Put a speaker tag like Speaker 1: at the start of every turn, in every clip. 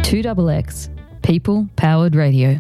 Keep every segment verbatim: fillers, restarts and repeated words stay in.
Speaker 1: two X X, People Powered Radio.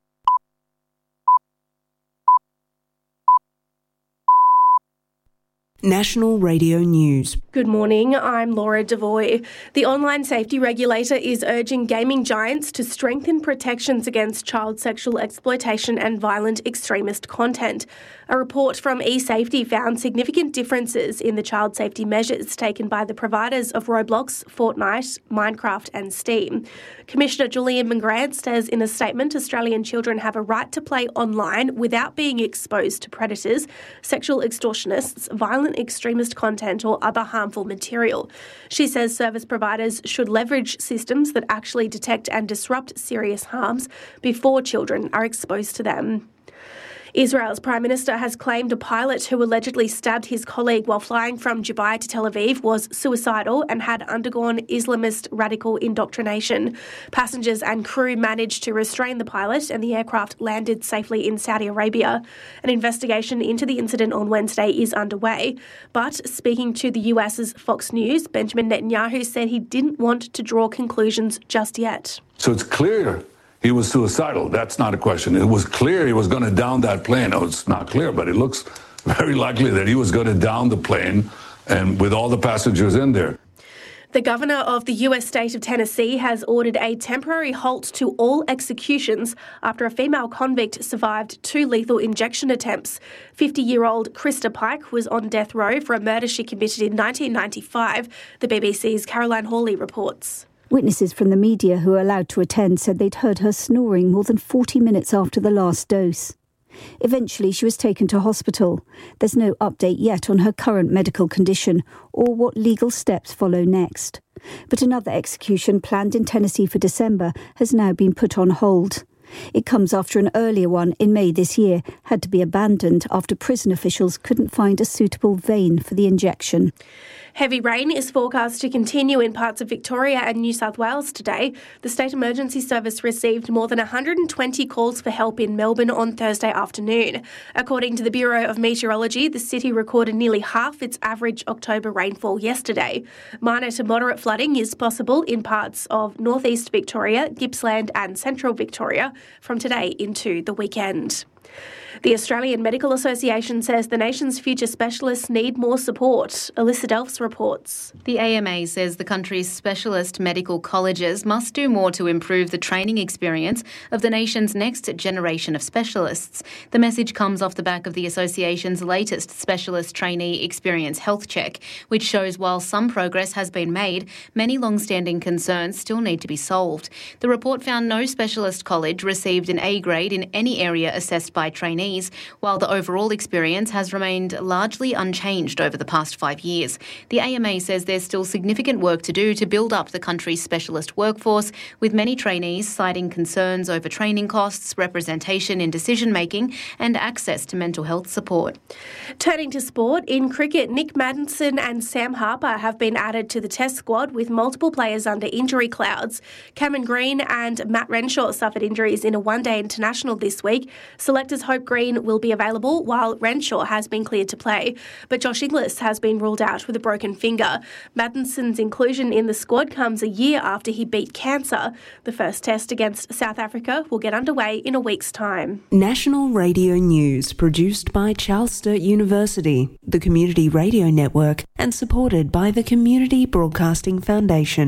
Speaker 2: National Radio News.
Speaker 3: Good morning, I'm Laura Devoy. The online safety regulator is urging gaming giants to strengthen protections against child sexual exploitation and violent extremist content. A report from eSafety found significant differences in the child safety measures taken by the providers of Roblox, Fortnite, Minecraft and Steam. Commissioner Julian McGrant says in a statement Australian children have a right to play online without being exposed to predators, sexual extortionists, violent extremist content or other harmful material. She says service providers should leverage systems that actually detect and disrupt serious harms before children are exposed to them. Israel's Prime Minister has claimed a pilot who allegedly stabbed his colleague while flying from Dubai to Tel Aviv was suicidal and had undergone Islamist radical indoctrination. Passengers and crew managed to restrain the pilot and the aircraft landed safely in Saudi Arabia. An investigation into the incident on Wednesday is underway, but speaking to the US's Fox News, Benjamin Netanyahu said he didn't want to draw conclusions just yet.
Speaker 4: So it's clear he was suicidal. That's not a question. It was clear he was going to down that plane. No, it's not clear, but it looks very likely that he was going to down the plane and with all the passengers in there.
Speaker 3: The governor of the U S state of Tennessee has ordered a temporary halt to all executions after a female convict survived two lethal injection attempts. fifty-year-old Krista Pike was on death row for a murder she committed in nineteen ninety-five, the B B C's Caroline Hawley reports.
Speaker 5: Witnesses from the media who were allowed to attend said they'd heard her snoring more than forty minutes after the last dose. Eventually, she was taken to hospital. There's no update yet on her current medical condition or what legal steps follow next. But another execution planned in Tennessee for December has now been put on hold. It comes after an earlier one in May this year had to be abandoned after prison officials couldn't find a suitable vein for the injection.
Speaker 3: Heavy rain is forecast to continue in parts of Victoria and New South Wales today. The State Emergency Service received more than one hundred twenty calls for help in Melbourne on Thursday afternoon. According to the Bureau of Meteorology, the city recorded nearly half its average October rainfall yesterday. Minor to moderate flooding is possible in parts of northeast Victoria, Gippsland and central Victoria from today into the weekend. The Australian Medical Association says the nation's future specialists need more support. Alyssa Delphs reports.
Speaker 6: The A M A says the country's specialist medical colleges must do more to improve the training experience of the nation's next generation of specialists. The message comes off the back of the association's latest specialist trainee experience health check, which shows while some progress has been made, many long-standing concerns still need to be solved. The report found no specialist college received an A grade in any area assessed by trainees, while the overall experience has remained largely unchanged over the past five years. The A M A says there's still significant work to do to build up the country's specialist workforce, with many trainees citing concerns over training costs, representation in decision-making and access to mental health support.
Speaker 3: Turning to sport, in cricket, Nick Maddinson and Sam Harper have been added to the Test squad with multiple players under injury clouds. Cameron Green and Matt Renshaw suffered injuries in a one-day international this week. Selectors hope Green will be available while Renshaw has been cleared to play, but Josh Inglis has been ruled out with a broken finger. Maddinson's inclusion in the squad comes a year after he beat cancer. The first test against South Africa will get underway in a week's time.
Speaker 2: National Radio News, produced by Charles Sturt University, the Community Radio Network, and supported by the Community Broadcasting Foundation.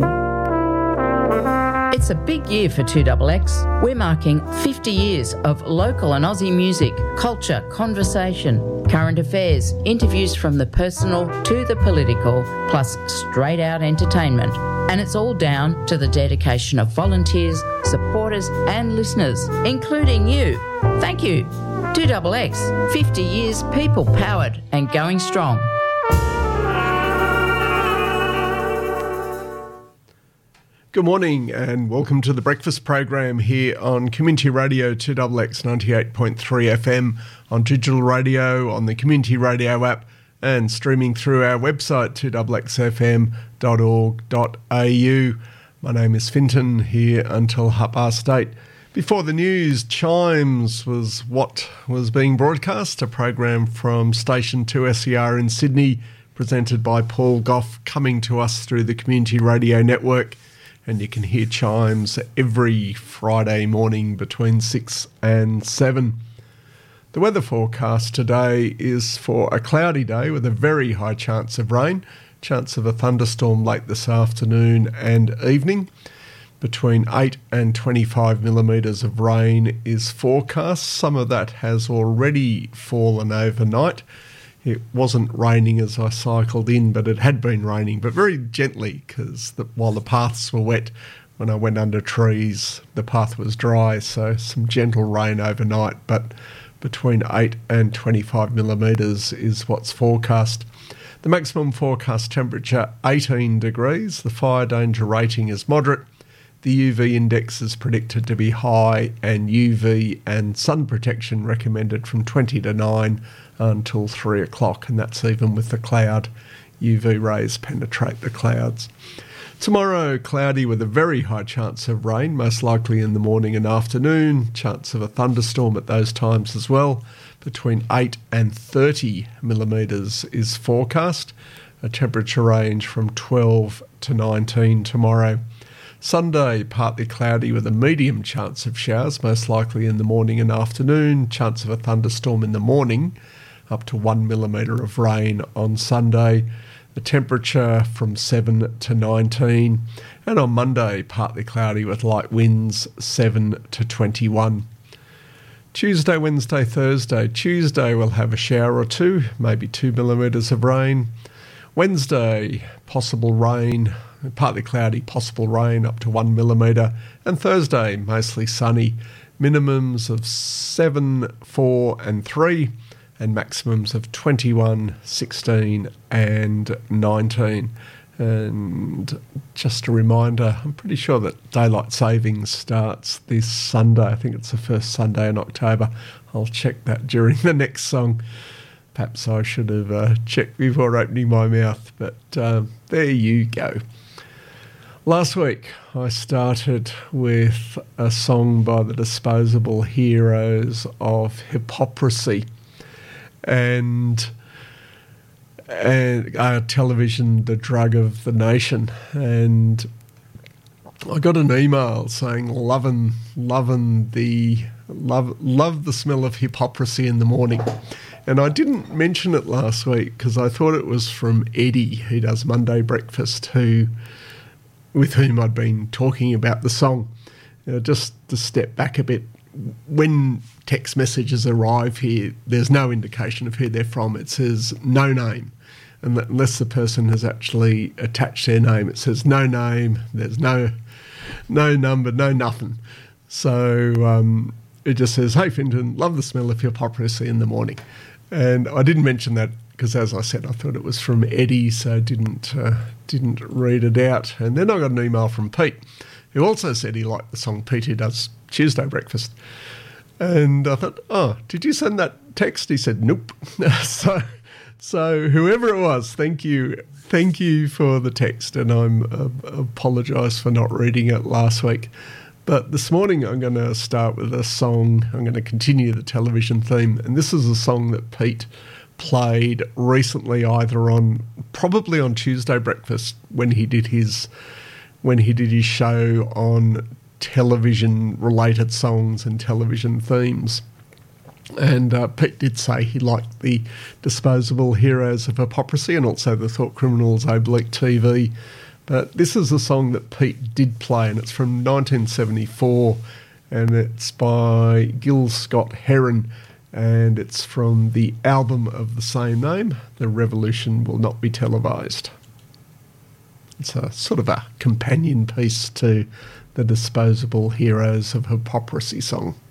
Speaker 7: It's a big year for two X X. We're marking fifty years of local and Aussie music, culture, conversation, current affairs, interviews from the personal to the political, plus straight out entertainment. And it's all down to the dedication of volunteers, supporters and listeners, including you. Thank you. two X X, fifty years people powered and going strong.
Speaker 8: Good morning and welcome to the breakfast program here on Community Radio two X X ninety-eight point three F M, on digital radio, on the Community Radio app and streaming through our website two x x f m dot org dot a u. My name is Finton, here until half past eight. Before the news, Chimes was what was being broadcast, a program from Station two S E R in Sydney, presented by Paul Gough, coming to us through the Community Radio Network. and you can hear chimes every Friday morning between six and seven. The weather forecast today is for a cloudy day with a very high chance of rain, chance of a thunderstorm late this afternoon and evening. Between eight and twenty-five millimetres of rain is forecast. Some of that has already fallen overnight. It wasn't raining as I cycled in, but it had been raining, but very gently, because while the paths were wet, when I went under trees, the path was dry, so some gentle rain overnight, but between eight and twenty-five millimetres is what's forecast. The maximum forecast temperature, eighteen degrees. The fire danger rating is moderate. The U V index is predicted to be high, and U V and sun protection recommended from twenty to nine until three o'clock, and that's even with the cloud. U V rays penetrate the clouds. Tomorrow, cloudy with a very high chance of rain, most likely in the morning and afternoon. Chance of a thunderstorm at those times as well. Between eight and thirty millimetres is forecast. A temperature range from twelve to nineteen tomorrow. Sunday, partly cloudy with a medium chance of showers, most likely in the morning and afternoon. Chance of a thunderstorm in the morning, up to one millimetre of rain on Sunday. The temperature from seven to nineteen. And on Monday, partly cloudy with light winds, seven to twenty-one. Tuesday, Wednesday, Thursday. Tuesday we'll have a shower or two, maybe two millimetres of rain. Wednesday, possible rain, partly cloudy, possible rain up to one millimetre. And Thursday, mostly sunny, minimums of seven, four and three, and maximums of twenty-one, sixteen and nineteen. And just a reminder, I'm pretty sure that daylight savings starts this Sunday. I think it's the first Sunday in October. I'll check that during the next song. Perhaps I should have uh, checked before opening my mouth, but um, there you go. Last week I started with a song by the Disposable Heroes of Hypocrisy, and and our television, the drug of the nation. And I got an email saying, loving, loving the, love, love the smell of hypocrisy in the morning. And I didn't mention it last week because I thought it was from Eddie, who does Monday Breakfast, who, with whom I'd been talking about the song. You know, just to step back a bit, when text messages arrive here, there's no indication of who they're from. It says no name. And unless the person has actually attached their name, it says no name, there's no no number, no nothing. So um, it just says, hey, Finton, love the smell of hypocrisy in the morning. And I didn't mention that because, as I said, I thought it was from Eddie, so I didn't, uh, didn't read it out. And then I got an email from Pete, who also said he liked the song. Pete, who does Tuesday Breakfast. And I thought, oh, did you send that text? He said, nope. so... So whoever it was, thank you. Thank you for the text, and I uh, apologise for not reading it last week. But this morning I'm going to start with a song. I'm going to continue the television theme, and this is a song that Pete played recently, either on, probably on Tuesday Breakfast when he did his, when he did his show on television-related songs and television themes. And uh, Pete did say he liked the Disposable Heroes of Hypocrisy and also the Thought Criminals Oblique T V. But this is a song that Pete did play, and it's from nineteen seventy-four, and it's by Gil Scott-Heron, and it's from the album of the same name, The Revolution Will Not Be Televised. It's a sort of a companion piece to the Disposable Heroes of Hypocrisy song.